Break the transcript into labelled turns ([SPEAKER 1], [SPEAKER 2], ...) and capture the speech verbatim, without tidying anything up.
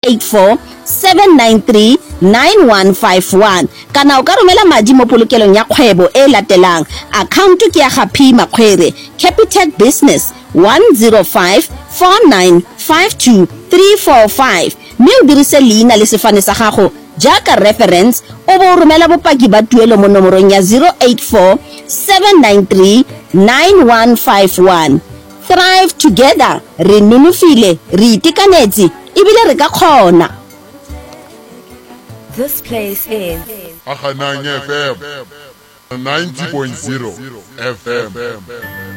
[SPEAKER 1] eight four seven nine three nine one five one kana o ka romela madi mo polokelong ya kgwebo e latelang. Account ke ya Happy Makhwere, Capitec Business one zero five four nine five two three four five. Mme o dirise leina le sefane sa gago jaaka reference o bo romela bopaki ba tuelo mo nomorong ya zero eight four seven nine three nine one five one. Thrive together, re nonofile, re itekanetse, ebile re ka kgona.
[SPEAKER 2] This place is
[SPEAKER 3] Ahanang F M ninety point zero F M.